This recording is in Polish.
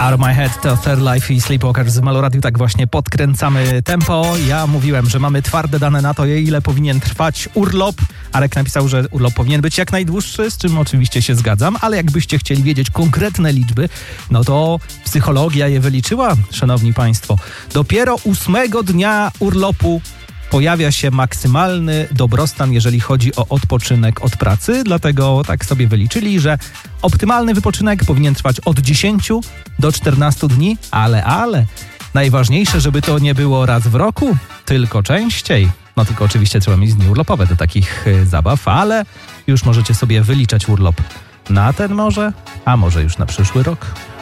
Out of My Head to Third Life i Sleepwalker z Meloradiu. Tak właśnie podkręcamy tempo. Ja mówiłem, że mamy twarde dane na to, ile powinien trwać urlop. Arek napisał, że urlop powinien być jak najdłuższy, z czym oczywiście się zgadzam, ale jakbyście chcieli wiedzieć konkretne liczby, no to psychologia je wyliczyła, szanowni państwo. Dopiero 8 dnia urlopu pojawia się maksymalny dobrostan, jeżeli chodzi o odpoczynek od pracy, dlatego tak sobie wyliczyli, że optymalny wypoczynek powinien trwać od 10 do 14 dni, ale najważniejsze, żeby to nie było raz w roku, tylko częściej. No tylko oczywiście trzeba mieć dni urlopowe do takich zabaw, ale już możecie sobie wyliczać urlop na ten może, a może już na przyszły rok.